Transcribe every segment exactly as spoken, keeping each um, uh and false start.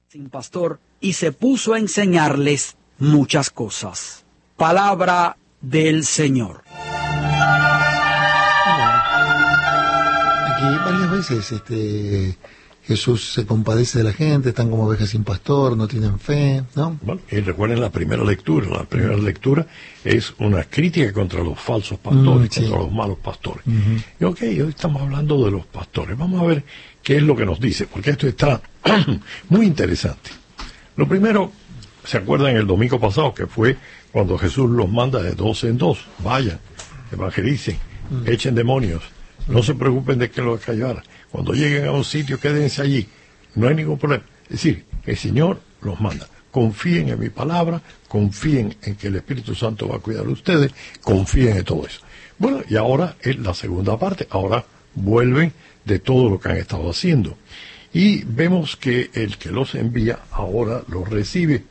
sin pastor y se puso a enseñarles muchas cosas. Palabra del Señor. Aquí varias veces este, Jesús se compadece de la gente, están como ovejas sin pastor, no tienen fe, ¿no? Bueno, y recuerden la primera lectura. La primera lectura es una crítica contra los falsos pastores, mm, sí. contra los malos pastores. Uh-huh. Y ok, hoy estamos hablando de los pastores. Vamos a ver qué es lo que nos dice, porque esto está muy interesante. Lo primero, ¿se acuerdan el domingo pasado que fue cuando Jesús los manda de dos en dos? Vayan, evangelicen, uh-huh. echen demonios, uh-huh. no se preocupen de que los callar. Cuando lleguen a un sitio, quédense allí. No hay ningún problema. Es decir, el Señor los manda. Confíen en mi palabra, confíen en que el Espíritu Santo va a cuidar de ustedes, confíen en todo eso. Bueno, y ahora es la segunda parte. Ahora vuelven de todo lo que han estado haciendo. Y vemos que el que los envía ahora los recibe.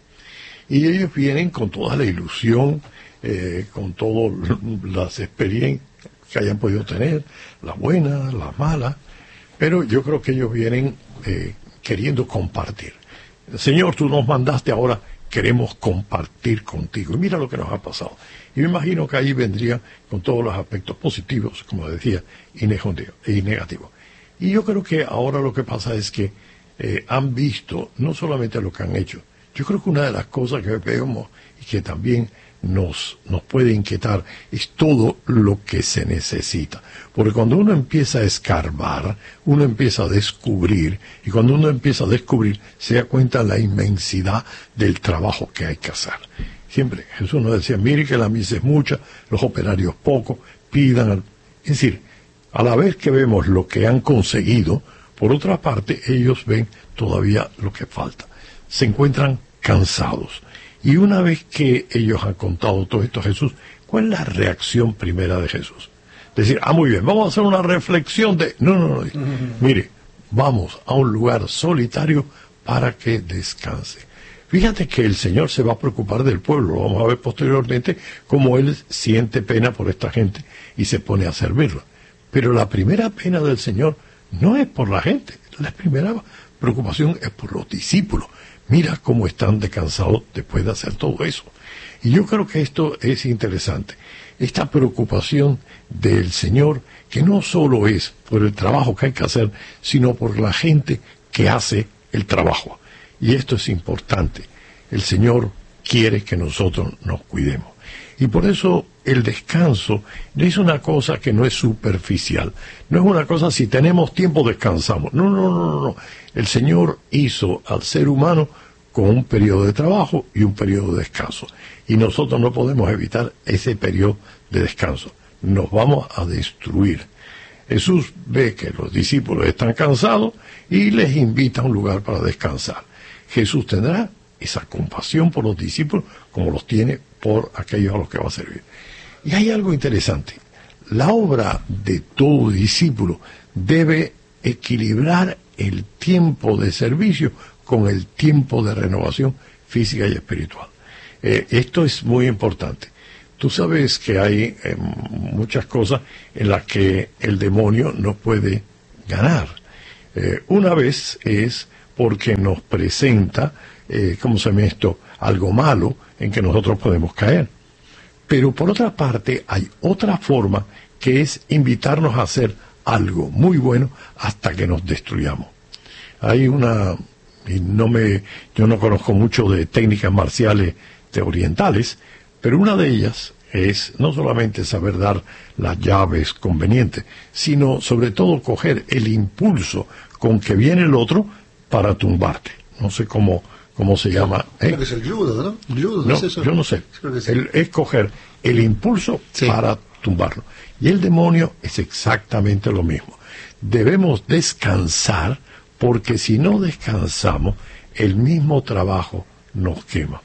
Y ellos vienen con toda la ilusión, eh, con todas las experiencias que hayan podido tener, las buenas, las malas. Pero yo creo que ellos vienen eh, queriendo compartir. Señor, tú nos mandaste, ahora queremos compartir contigo. Y mira lo que nos ha pasado. Y me imagino que ahí vendría con todos los aspectos positivos, como decía, y negativos. Y yo creo que ahora lo que pasa es que eh, han visto no solamente lo que han hecho. Yo creo que una de las cosas que vemos y que también nos, nos puede inquietar es todo lo que se necesita. Porque cuando uno empieza a escarbar, uno empieza a descubrir, y cuando uno empieza a descubrir, se da cuenta de la inmensidad del trabajo que hay que hacer. Siempre Jesús nos decía, mire que la mies es mucha, los operarios pocos, pidan. Es decir, a la vez que vemos lo que han conseguido, por otra parte, ellos ven todavía lo que falta. Se encuentran cansados. Y una vez que ellos han contado todo esto a Jesús, ¿cuál es la reacción primera de Jesús? Decir, ah, muy bien, vamos a hacer una reflexión de... No, no, no. Uh-huh. Mire, vamos a un lugar solitario para que descanse. Fíjate que el Señor se va a preocupar del pueblo. Lo vamos a ver posteriormente cómo Él siente pena por esta gente y se pone a servirla. Pero la primera pena del Señor no es por la gente. La primera preocupación es por los discípulos. Mira cómo están descansados después de hacer todo eso. Y yo creo que esto es interesante. Esta preocupación del Señor, que no solo es por el trabajo que hay que hacer, sino por la gente que hace el trabajo. Y esto es importante. El Señor quiere que nosotros nos cuidemos. Y por eso el descanso es una cosa que no es superficial. No es una cosa, si tenemos tiempo, descansamos. No, no, no, no, no. El Señor hizo al ser humano con un periodo de trabajo y un periodo de descanso. Y nosotros no podemos evitar ese periodo de descanso. Nos vamos a destruir. Jesús ve que los discípulos están cansados y les invita a un lugar para descansar. Jesús tendrá esa compasión por los discípulos como los tiene por aquellos a los que va a servir. Y hay algo interesante. La obra de todo discípulo debe equilibrar el tiempo de servicio con el tiempo de renovación física y espiritual. Eh, esto es muy importante. Tú sabes que hay eh, muchas cosas en las que el demonio no puede ganar. Eh, una vez es porque nos presenta, eh, ¿cómo se llama esto?, algo malo en que nosotros podemos caer. Pero por otra parte hay otra forma que es invitarnos a hacer algo muy bueno hasta que nos destruyamos. Hay una, y no me, yo no conozco mucho de técnicas marciales de orientales, pero una de ellas es no solamente saber dar las llaves convenientes, sino sobre todo coger el impulso con que viene el otro para tumbarte. No sé cómo, cómo se llama. ¿eh? Creo que es el judo, ¿no? El judo, ¿no, no es eso? Yo no sé. Creo que sí. el, es coger el impulso sí. para tumbarlo. Y el demonio es exactamente lo mismo. Debemos descansar, porque si no descansamos, el mismo trabajo nos quema.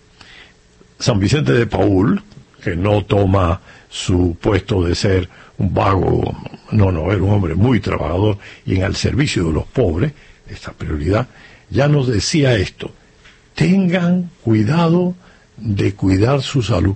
San Vicente de Paúl, que no toma su puesto de ser un vago, no, no, era un hombre muy trabajador y en el servicio de los pobres, esta prioridad, ya nos decía esto: tengan cuidado de cuidar su salud.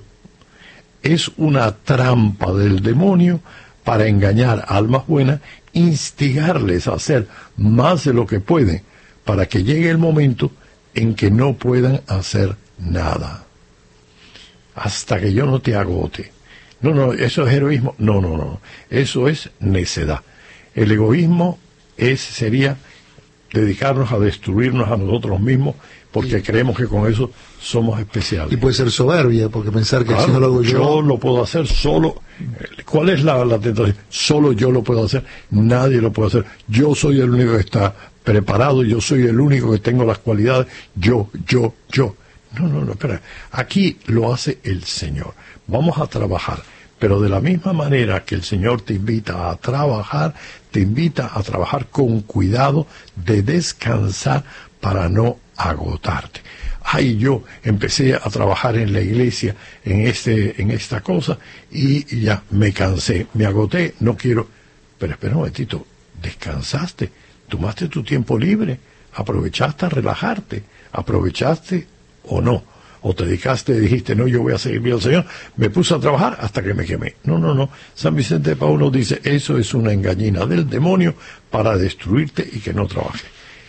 Es una trampa del demonio para engañar a almas buenas, instigarles a hacer más de lo que pueden, para que llegue el momento en que no puedan hacer nada. Hasta que yo no te agote. No, no, eso es heroísmo. No, no, no. Eso es necedad. El egoísmo es, sería dedicarnos a destruirnos a nosotros mismos porque sí. creemos que con eso somos especiales. Y puede ser soberbia, porque pensar que claro, si no lo hago yo... yo lo puedo hacer solo. ¿Cuál es la, la tentación? Solo yo lo puedo hacer. Nadie lo puede hacer. Yo soy el único que está preparado. Yo soy el único que tengo las cualidades. Yo, yo, yo. No, no, no, espera. Aquí lo hace el Señor. Vamos a trabajar. Pero de la misma manera que el Señor te invita a trabajar, te invita a trabajar con cuidado de descansar para no agotarte. Ay, yo empecé a trabajar en la iglesia, en este, en esta cosa, y ya me cansé, me agoté, no quiero. Pero espera un momentito, descansaste, tomaste tu tiempo libre, aprovechaste a relajarte, aprovechaste o no. O te dedicaste y dijiste, no, yo voy a seguir viendo al Señor, me puse a trabajar hasta que me quemé. No, no, no. San Vicente de Paúl nos dice, eso es una engañina del demonio para destruirte y que no trabajes.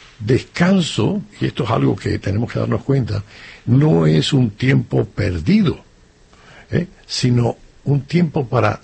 Descanso, y esto es algo que tenemos que darnos cuenta, no es un tiempo perdido, ¿eh? sino un tiempo para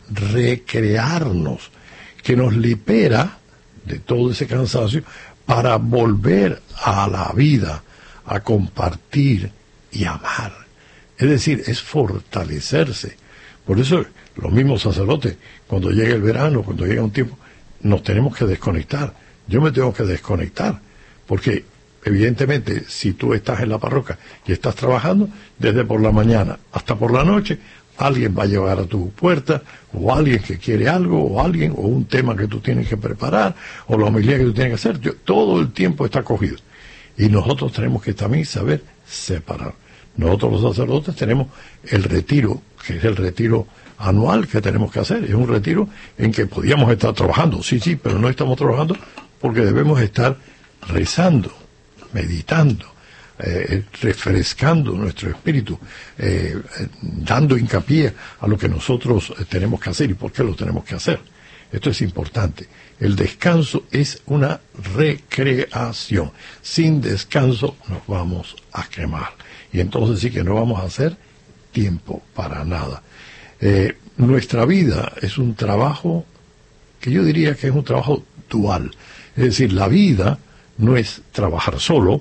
recrearnos, que nos libera de todo ese cansancio para volver a la vida, a compartir y amar. Es decir, es fortalecerse. Por eso los mismos sacerdotes, cuando llega el verano, cuando llega un tiempo, nos tenemos que desconectar. Yo me tengo que desconectar, porque evidentemente si tú estás en la parroquia y estás trabajando, desde por la mañana hasta por la noche, alguien va a llegar a tu puerta, o alguien que quiere algo, o alguien, o un tema que tú tienes que preparar, o la homilía que tú tienes que hacer. Yo, todo el tiempo está cogido. Y nosotros tenemos que también saber separar. Nosotros los sacerdotes tenemos el retiro, que es el retiro anual que tenemos que hacer. Es un retiro en que podíamos estar trabajando, sí, sí, pero no estamos trabajando porque debemos estar rezando, meditando, eh, refrescando nuestro espíritu, eh, dando hincapié a lo que nosotros tenemos que hacer y por qué lo tenemos que hacer. Esto es importante. El descanso es una recreación. Sin descanso nos vamos a quemar. Y entonces sí que no vamos a hacer tiempo para nada. Eh, nuestra vida es un trabajo que yo diría que es un trabajo dual. Es decir, la vida no es trabajar solo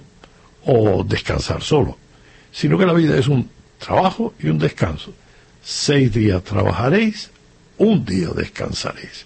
o descansar solo, sino que la vida es un trabajo y un descanso. Seis días trabajaréis, un día descansaréis.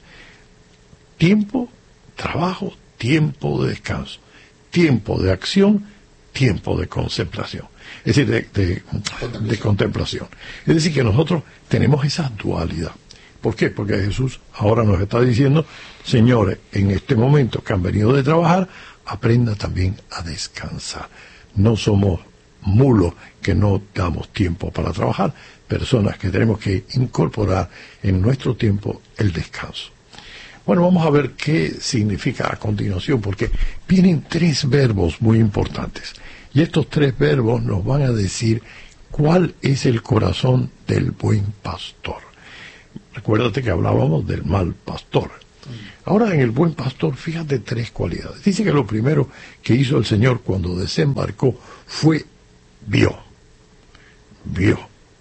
Tiempo, trabajo, tiempo de descanso. Tiempo de acción, tiempo de contemplación. Es decir, de, de, de contemplación. Es decir, que nosotros tenemos esa dualidad. ¿Por qué? Porque Jesús ahora nos está diciendo, señores, en este momento que han venido de trabajar, aprenda también a descansar. No somos mulos que no damos tiempo para trabajar, personas que tenemos que incorporar en nuestro tiempo el descanso. Bueno, vamos a ver qué significa a continuación, porque vienen tres verbos muy importantes. Y estos tres verbos nos van a decir cuál es el corazón del buen pastor. Recuérdate que hablábamos del mal pastor. Ahora, en el buen pastor, fíjate tres cualidades. Dice que lo primero que hizo el Señor cuando desembarcó fue vio. Vio.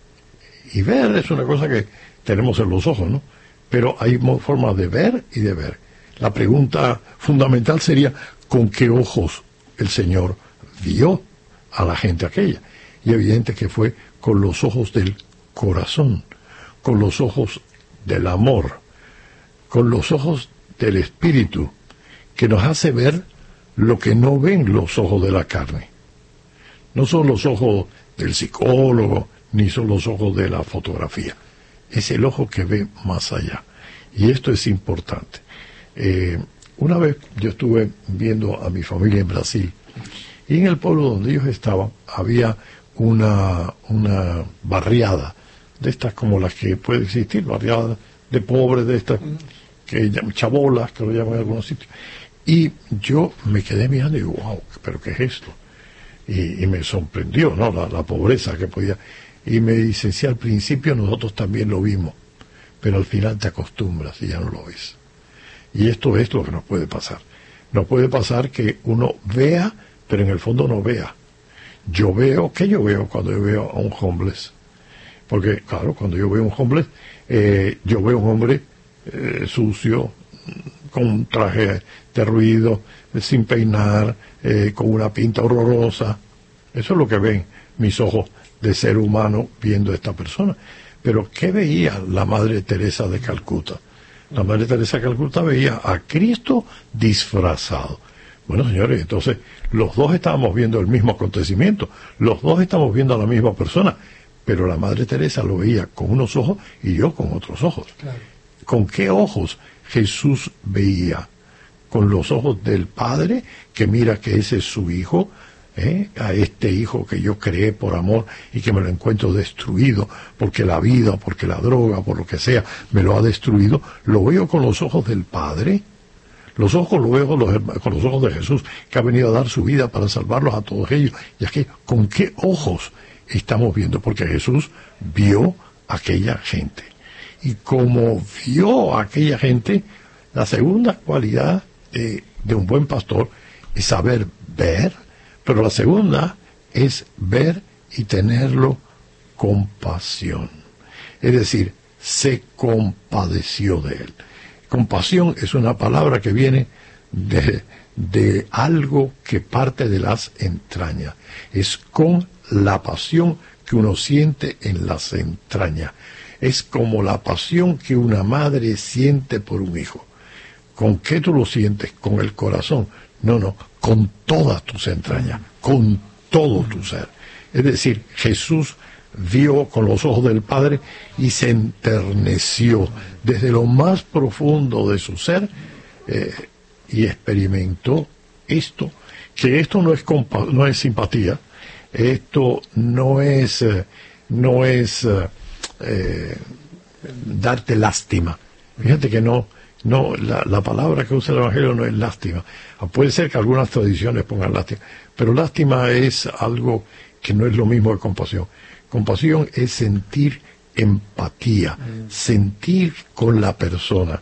Y ver es una cosa que tenemos en los ojos, ¿no? Pero hay formas de ver y de ver. La pregunta fundamental sería, ¿con qué ojos el Señor vio a la gente aquella? Y evidente que fue con los ojos del corazón, con los ojos del amor, con los ojos del Espíritu, que nos hace ver lo que no ven los ojos de la carne. No son los ojos del psicólogo, ni son los ojos de la fotografía. Es el ojo que ve más allá. Y esto es importante. Eh, una vez yo estuve viendo a mi familia en Brasil, y en el pueblo donde ellos estaban había una, una barriada, de estas como las que puede existir, barriadas de pobres, de estas que llaman chabolas, que lo llaman en algunos sitios. Y yo me quedé mirando y digo, wow, ¿pero qué es esto? Y, y me sorprendió, ¿no? La, la pobreza que podía... Y me dice, sí, al principio nosotros también lo vimos, pero al final te acostumbras y ya no lo ves. Y esto es lo que nos puede pasar. Nos puede pasar que uno vea, pero en el fondo no vea. Yo veo, ¿qué yo veo cuando yo veo a un homeless? Porque, claro, cuando yo veo a un homeless, eh, yo veo a un hombre eh, sucio, con un traje derruido, eh, sin peinar, eh, con una pinta horrorosa. Eso es lo que ven mis ojos de ser humano viendo a esta persona. Pero ¿qué veía la Madre Teresa de Calcuta? La Madre Teresa de Calcuta veía a Cristo disfrazado. Bueno, señores, entonces los dos estábamos viendo el mismo acontecimiento, los dos estamos viendo a la misma persona, pero la Madre Teresa lo veía con unos ojos y yo con otros ojos. Claro. ¿Con qué ojos Jesús veía? Con los ojos del Padre, que mira que ese es su hijo, ¿eh? A este hijo que yo creé por amor y que me lo encuentro destruido, porque la vida, porque la droga, por lo que sea, me lo ha destruido. Lo veo con los ojos del Padre. Los ojos lo veo con los, con los ojos de Jesús, que ha venido a dar su vida para salvarlos a todos ellos. Y es que, ¿con qué ojos estamos viendo? Porque Jesús vio a aquella gente. Y como vio a aquella gente, la segunda cualidad de, de un buen pastor es saber ver, pero la segunda es ver y tenerlo compasión. Es decir, se compadeció de él. Compasión es una palabra que viene de, de algo que parte de las entrañas. Es con la pasión que uno siente en las entrañas. Es como la pasión que una madre siente por un hijo. ¿Con qué tú lo sientes? ¿Con el corazón? No, no, con todas tus entrañas, con todo tu ser. Es decir, Jesús vio con los ojos del Padre y se enterneció desde lo más profundo de su ser eh, y experimentó esto, que esto no es compa- no es simpatía, esto no es eh, no es eh, eh, darte lástima. Fíjate que no no la, la palabra que usa el Evangelio no es lástima. Puede ser que algunas tradiciones pongan lástima, pero lástima es algo que no es lo mismo que compasión. Compasión es sentir empatía, mm. sentir con la persona,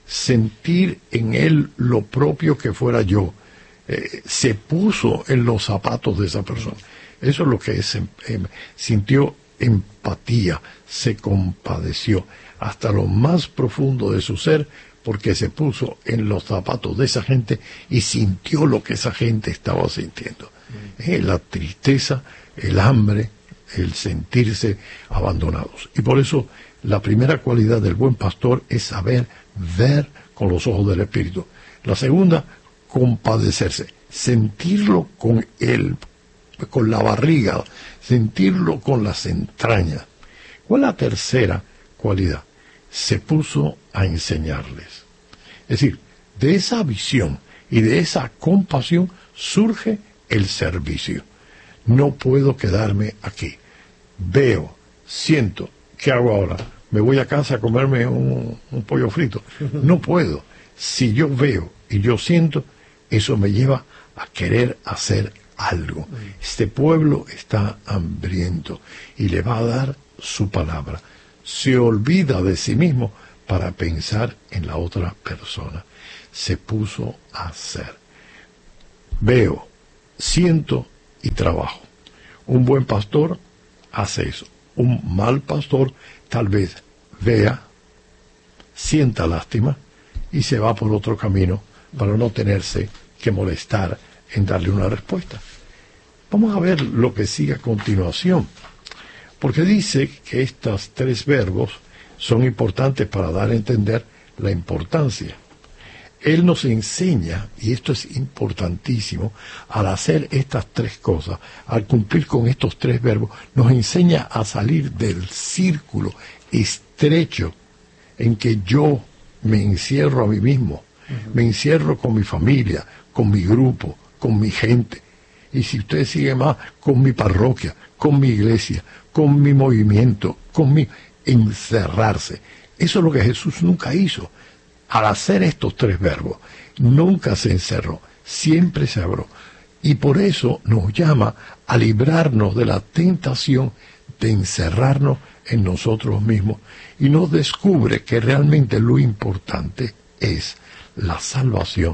sentir en él lo propio que fuera yo. Eh, se puso en los zapatos de esa persona. Eso es lo que es, eh, sintió empatía, se compadeció hasta lo más profundo de su ser, porque se puso en los zapatos de esa gente y sintió lo que esa gente estaba sintiendo. Mm. Eh, la tristeza, el hambre, el sentirse abandonados. Y por eso la primera cualidad del buen pastor es saber ver con los ojos del Espíritu. La segunda, compadecerse, sentirlo con él, con la barriga, sentirlo con las entrañas. ¿Cuál es la tercera cualidad? Se puso a enseñarles. Es decir, de esa visión y de esa compasión surge el servicio. No puedo quedarme aquí. Veo, siento, ¿qué hago ahora? ¿Me voy a casa a comerme un, un pollo frito? No puedo. Si yo veo y yo siento, eso me lleva a querer hacer algo. Este pueblo está hambriento y le va a dar su palabra. Se olvida de sí mismo para pensar en la otra persona. Se puso a hacer. Veo, siento y trabajo. Un buen pastor hace eso. Un mal pastor tal vez vea, sienta lástima y se va por otro camino para no tenerse que molestar en darle una respuesta. Vamos a ver lo que sigue a continuación, porque dice que estos tres verbos son importantes para dar a entender la importancia. Él nos enseña, y esto es importantísimo, al hacer estas tres cosas, al cumplir con estos tres verbos, nos enseña a salir del círculo estrecho en que yo me encierro a mí mismo, uh-huh. me encierro con mi familia, con mi grupo, con mi gente, y si usted sigue más, con mi parroquia, con mi iglesia, con mi movimiento, con mi encerrarse. Eso es lo que Jesús nunca hizo. Al hacer estos tres verbos, nunca se encerró, siempre se abrió. Y por eso nos llama a librarnos de la tentación de encerrarnos en nosotros mismos y nos descubre que realmente lo importante es la salvación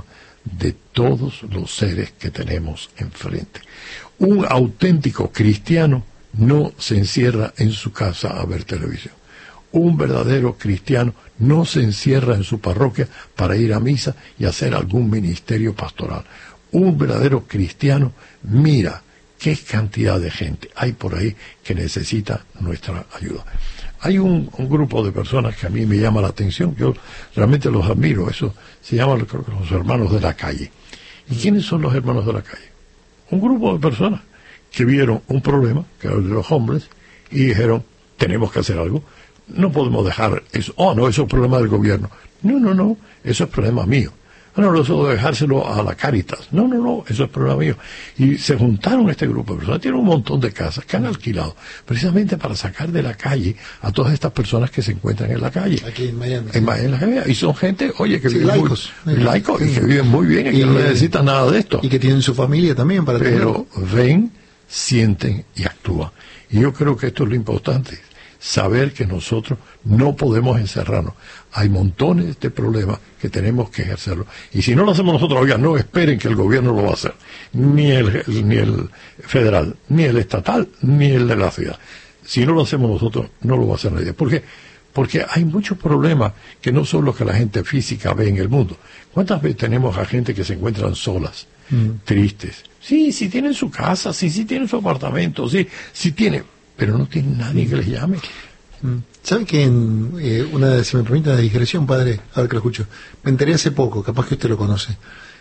de todos los seres que tenemos enfrente. Un auténtico cristiano no se encierra en su casa a ver televisión. Un verdadero cristiano no se encierra en su parroquia para ir a misa y hacer algún ministerio pastoral. Un verdadero cristiano mira qué cantidad de gente hay por ahí que necesita nuestra ayuda. Hay un, un grupo de personas que a mí me llama la atención, yo realmente los admiro, eso se llama, creo que los hermanos de la calle. ¿Y quiénes son los hermanos de la calle? Un grupo de personas que vieron un problema, que era el de los hombres, y dijeron, tenemos que hacer algo, no podemos dejar eso, oh no, eso es problema del gobierno. No, no, no, eso es problema mío. No, no, eso de dejárselo a la Cáritas. No, no, no, eso es problema mío. Y se juntaron este grupo de personas, tienen un montón de casas que han alquilado, precisamente para sacar de la calle a todas estas personas que se encuentran en la calle. Aquí en Miami. En Miami. Y son gente, oye, que sí, viven laicos, muy, sí, laicos sí. y que viven muy bien y, y que no necesitan nada de esto. Y que tienen su familia también para Pero tener. ven, sienten y actúan. Y yo creo que esto es lo importante, saber que nosotros no podemos encerrarnos. Hay montones de problemas que tenemos que ejercerlo. Y si no lo hacemos nosotros, oigan, no esperen que el gobierno lo va a hacer. Ni el, ni el federal, ni el estatal, ni el de la ciudad. Si no lo hacemos nosotros, no lo va a hacer nadie. ¿Por qué? Porque hay muchos problemas que no son los que la gente física ve en el mundo. ¿Cuántas veces tenemos a gente que se encuentran solas, mm. tristes? Sí, sí tienen su casa, sí, sí tienen su apartamento, sí, sí tienen, pero no tienen nadie que les llame. ¿Sabe que en eh, una, si me permite una digresión, padre, a ver que lo escucho, me enteré hace poco, capaz que usted lo conoce,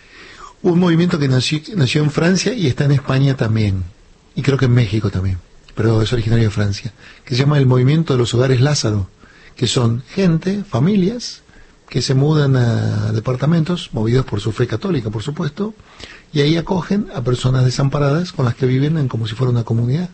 un movimiento que nació, nació en Francia y está en España también, y creo que en México también, pero es originario de Francia, que se llama el Movimiento de los Hogares Lázaro, que son gente, familias, que se mudan a departamentos, movidos por su fe católica, por supuesto, y ahí acogen a personas desamparadas con las que viven en como si fuera una comunidad.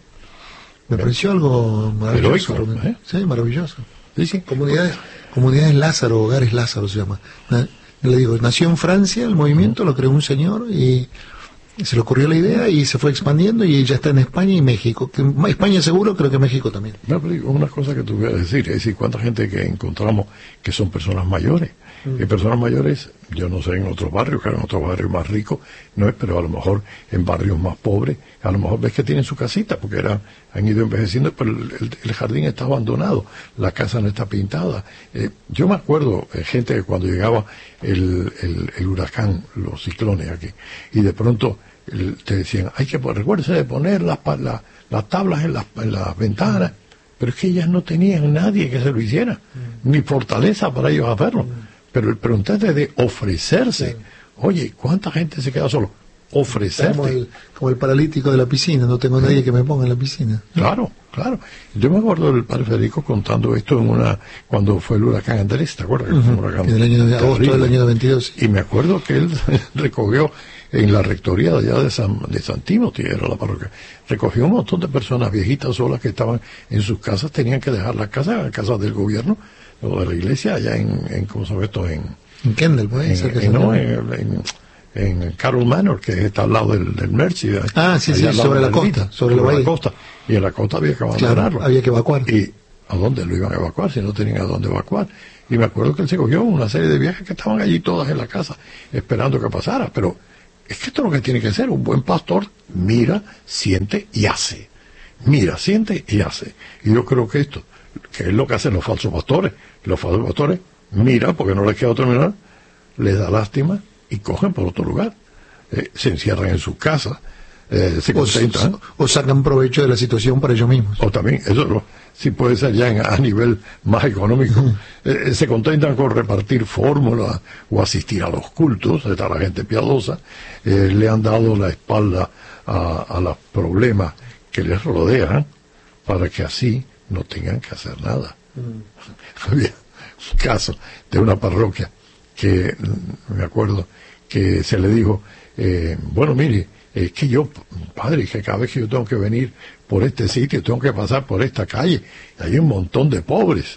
Me pareció algo maravilloso. Heroico, ¿eh? Sí, maravilloso. Sí, sí. Comunidades, comunidades Lázaro, hogares Lázaro se llama. Na, le digo, nació en Francia el movimiento, lo creó un señor y se le ocurrió la idea y se fue expandiendo y ya está en España y México. Que, España seguro, creo que México también. No, pero una cosa que te voy a decir, es decir, cuánta gente que encontramos que son personas mayores. Mm. Y personas mayores, yo no sé en otros barrios, claro, en otros barrios más ricos, no es, pero a lo mejor en barrios más pobres, a lo mejor ves que tienen su casita, porque eran, han ido envejeciendo, pero el, el, el jardín está abandonado, la casa no está pintada. Eh, yo me acuerdo, eh, gente que cuando llegaba el, el, el huracán, los ciclones aquí, y de pronto el, te decían, hay que, recuérdese de poner las, la, las tablas en las, en las ventanas, pero es que ellas no tenían nadie que se lo hiciera, mm. ni fortaleza para ellos hacerlo. Mm. Pero el preguntarte de ofrecerse, sí. Oye, ¿cuánta gente se queda solo? Ofrecerte. Como el, como el paralítico de la piscina, no tengo nadie que me ponga en la piscina. Claro, claro. Yo me acuerdo del padre Federico contando esto en una cuando fue el huracán Andrés, ¿te acuerdas? Uh-huh. Fue un huracán en el año de agosto del año veintidós. Y me acuerdo que él recogió en la rectoría de allá de San, de San Timothy, era la parroquia, recogió un montón de personas viejitas solas que estaban en sus casas, tenían que dejar las casas, las casas del gobierno, o de la iglesia, allá en, en ¿cómo se llama esto? En, en Kendall, puede ser que en, no, en, en, en Carroll Manor, que está al lado del, del Mercy. Ah, sí, sí, sobre la costa, sobre, sobre la, la costa. Y en la costa había que abandonarlo. Claro, había que evacuar. ¿Y a dónde lo iban a evacuar si no tenían a dónde evacuar? Y me acuerdo que él se cogió una serie de viajes que estaban allí todas en la casa, esperando que pasara. Pero es que esto es lo que tiene que ser. Un buen pastor mira, siente y hace. Mira, siente y hace. Y yo creo que esto, que es lo que hacen los falsos pastores. Los falsos pastores mira, porque no les queda otro mirar, les da lástima y cogen por otro lugar. Eh, se encierran en sus casas, eh, se contentan. O, o sacan provecho de la situación para ellos mismos. O también, eso lo, sí puede ser ya en, a nivel más económico, uh-huh. eh, se contentan con repartir fórmulas o asistir a los cultos, está la gente piadosa, eh, le han dado la espalda a, a los problemas que les rodean para que así no tengan que hacer nada. Uh-huh. Había un caso de una parroquia que me acuerdo que se le dijo, eh, bueno, mire, es que yo, padre, que cada vez que yo tengo que venir por este sitio, tengo que pasar por esta calle, y hay un montón de pobres.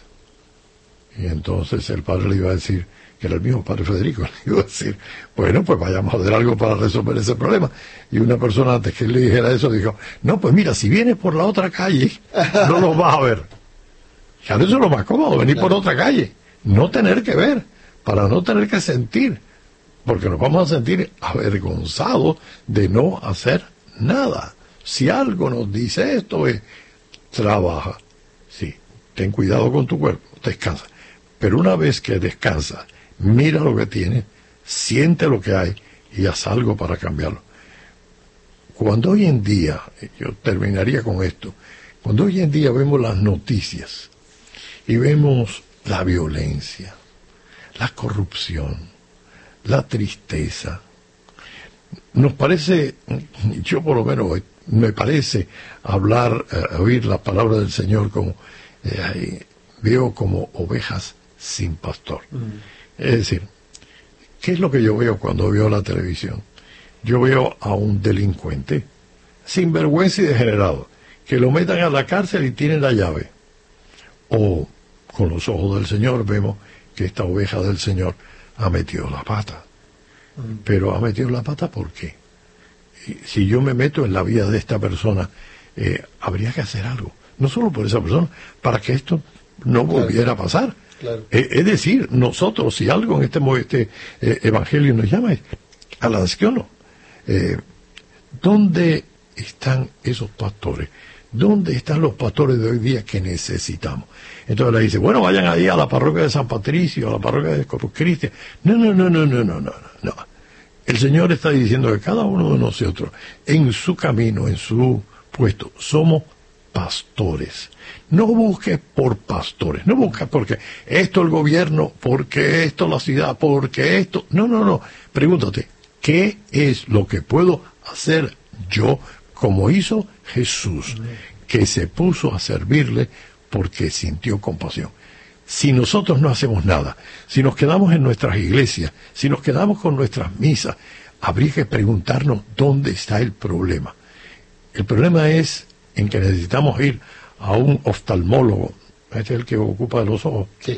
Y entonces el padre le iba a decir, que era el mismo padre Federico, le iba a decir, bueno, pues vayamos a hacer algo para resolver ese problema. Y una persona antes que él le dijera eso dijo, no, pues mira, si vienes por la otra calle, no los vas a ver. Claro, eso es lo más cómodo, venir claro. por otra calle, no tener que ver, para no tener que sentir. porque nos vamos a sentir avergonzados de no hacer nada. Si algo nos dice esto es, trabaja, sí, ten cuidado con tu cuerpo, descansa. Pero una vez que descansas, mira lo que tienes, siente lo que hay y haz algo para cambiarlo. Cuando hoy en día, yo terminaría con esto, cuando hoy en día vemos las noticias y vemos la violencia, la corrupción, la tristeza, nos parece, yo por lo menos me parece hablar, eh, oír la palabra del Señor como, eh, veo como ovejas sin pastor. Mm. Es decir, ¿qué es lo que yo veo cuando veo la televisión? Yo veo a un delincuente, sinvergüenza y degenerado, que lo metan a la cárcel y tienen la llave. O con los ojos del Señor vemos que esta oveja del Señor ha metido la pata. Mm. Pero ha metido la pata ¿por qué? Y si yo me meto en la vida de esta persona, eh, habría que hacer algo. No solo por esa persona, para que esto no volviera claro. a pasar. Claro. Eh, es decir, nosotros, si algo en este, este eh, evangelio nos llama, es a la acción. Eh, ¿Dónde están esos pastores? ¿Dónde están los pastores de hoy día que necesitamos? Entonces le dice, bueno, vayan ahí a la parroquia de San Patricio, a la parroquia de Corpus Christi. No, no, no, no, no, no, no, no. El Señor está diciendo que cada uno de nosotros, en su camino, en su puesto, somos pastores. No busques por pastores, no busques porque esto el gobierno, porque esto la ciudad, porque esto... No, no, no. Pregúntate, ¿qué es lo que puedo hacer yo como hizo Jesús, que se puso a servirle porque sintió compasión? Si nosotros no hacemos nada, si nos quedamos en nuestras iglesias, si nos quedamos con nuestras misas, habría que preguntarnos dónde está el problema. El problema es en que necesitamos ir a un oftalmólogo, este es el que ocupa de los ojos, sí.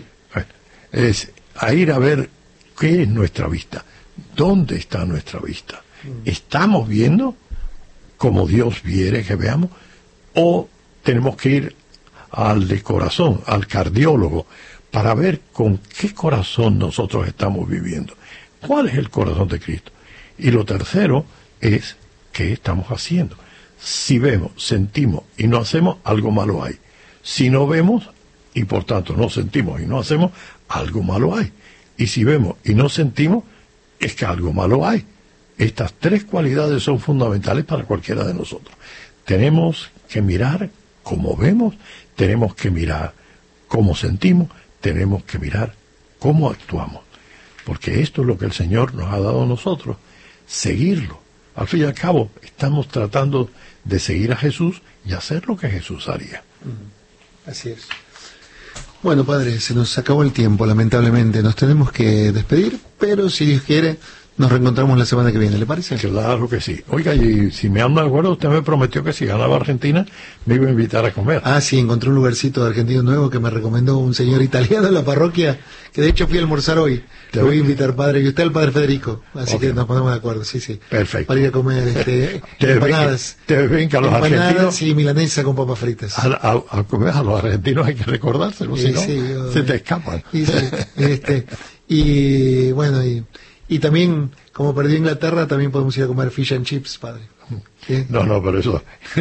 Es a ir a ver qué es nuestra vista, dónde está nuestra vista. Mm. ¿Estamos viendo como Dios quiere que veamos? ¿O tenemos que ir al de corazón, al cardiólogo, para ver con qué corazón nosotros estamos viviendo? ¿Cuál es el corazón de Cristo? Y lo tercero es, ¿qué estamos haciendo? Si vemos, sentimos y no hacemos, algo malo hay. Si no vemos y por tanto no sentimos y no hacemos, algo malo hay. Y si vemos y no sentimos, es que algo malo hay. Estas tres cualidades son fundamentales para cualquiera de nosotros. Tenemos que mirar cómo vemos, tenemos que mirar cómo sentimos, tenemos que mirar cómo actuamos. Porque esto es lo que el Señor nos ha dado a nosotros, seguirlo. Al fin y al cabo, estamos tratando de seguir a Jesús y hacer lo que Jesús haría. Así es. Bueno, Padre, se nos acabó el tiempo, lamentablemente. Nos tenemos que despedir, pero si Dios quiere, nos reencontramos la semana que viene, ¿le parece? Claro que sí. Oiga, y si me anda de acuerdo, usted me prometió que si ganaba Argentina, me iba a invitar a comer. Ah, sí, encontré un lugarcito de argentino nuevo que me recomendó un señor italiano en la parroquia, que de hecho fui a almorzar hoy. Te voy a invitar, Padre, y usted el Padre Federico. Así okay. que nos ponemos de acuerdo, sí, sí. Perfecto. Para ir a comer este, te empanadas. Te ven que a los empanadas argentinos... y milanesa con papas fritas. A, a, a comer a los argentinos hay que recordárselo, sí, si no, sí, yo, se te escapan. Y, sí, este, y bueno, y, y también... Como perdió Inglaterra, también podemos ir a comer fish and chips, Padre. ¿Sí? No, no, pero eso...